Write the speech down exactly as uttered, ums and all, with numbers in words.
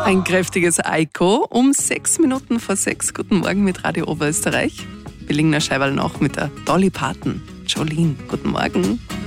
Ein kräftiges Eiko um sechs Minuten vor sechs. Guten Morgen mit Radio Oberösterreich. Wir liegen der Scheibe noch mit der Dolly Parton. Jolene, guten Morgen.